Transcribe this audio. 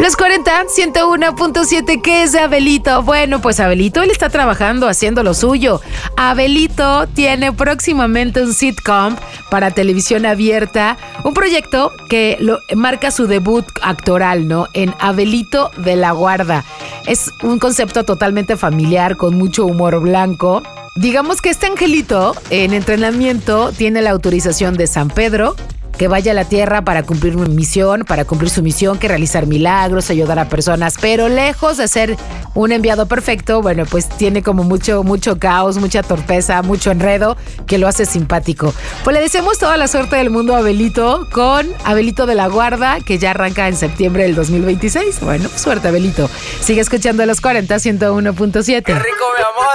Los 40, 101.7, ¿qué es de Abelito? Bueno, pues Abelito, él está trabajando, haciendo lo suyo. Abelito tiene próximamente un sitcom para televisión abierta, un proyecto que marca su debut actoral, ¿no? En Abelito de la Guarda. Es un concepto totalmente familiar, con mucho humor blanco. Digamos que este angelito en entrenamiento tiene la autorización de San Pedro, que vaya a la tierra para cumplir su misión, que realizar milagros, ayudar a personas, pero lejos de ser un enviado perfecto, bueno, pues tiene como mucho caos, mucha torpeza, mucho enredo, que lo hace simpático. Pues le deseamos toda la suerte del mundo a Abelito, con Abelito de la Guarda, que ya arranca en septiembre del 2026. Bueno, suerte, Abelito. Sigue escuchando Los 40, 101.7. ¡Qué rico, mi amor!